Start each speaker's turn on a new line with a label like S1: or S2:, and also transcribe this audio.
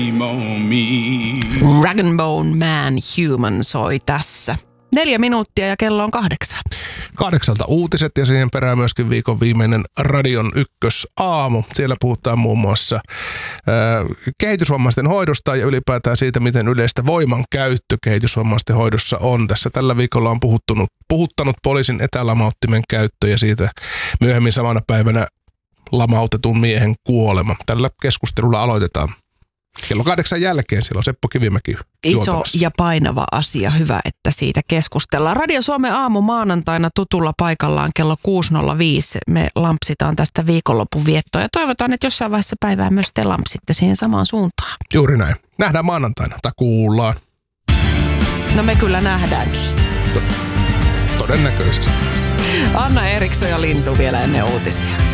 S1: Rag and Bone Man Human soi tässä. 4 minuuttia ja kello on 8.
S2: 8 uutiset ja siihen perään myöskin viikon viimeinen Radion ykkösaamu. Siellä puhutaan muun muassa kehitysvammaisten hoidosta ja ylipäätään siitä, miten yleistä voimankäyttö kehitysvammaisten hoidossa on. Tässä tällä viikolla on puhuttanut poliisin etälamauttimen käyttö ja siitä myöhemmin samana päivänä lamautetun miehen kuolema. Tällä keskustelulla aloitetaan. Kello 8 jälkeen siellä on Seppo Kivimäki juontamassa.
S1: Iso ja painava asia, hyvä, että siitä keskustellaan. Radio Suomen aamu maanantaina tutulla paikallaan kello 6.05. Me lampsitaan tästä viikonlopun viettoa ja toivotaan, että jossain vaiheessa päivää myös te lampsitte siihen samaan suuntaan.
S2: Juuri näin. Nähdään maanantaina tai kuullaan.
S1: No me kyllä nähdäänkin.
S2: Todennäköisesti.
S1: Anna Eriksson ja Lintu vielä ennen uutisia.